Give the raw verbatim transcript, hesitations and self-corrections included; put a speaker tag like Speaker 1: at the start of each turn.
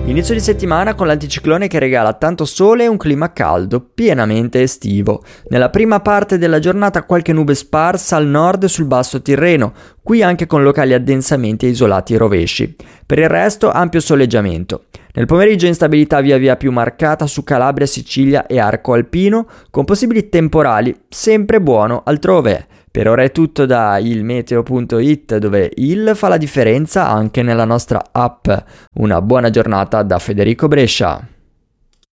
Speaker 1: Inizio di settimana con l'anticiclone che regala tanto sole e un clima caldo, pienamente estivo. Nella prima parte della giornata qualche nube sparsa al nord e sul basso Tirreno, qui anche con locali addensamenti e isolati rovesci. Per il resto ampio soleggiamento. Nel pomeriggio instabilità via via più marcata su Calabria, Sicilia e Arco Alpino, con possibili temporali, sempre buono altrove. Per ora è tutto da ilmeteo punto it, dove il fa la differenza anche nella nostra app. Una buona giornata da Federico Brescia.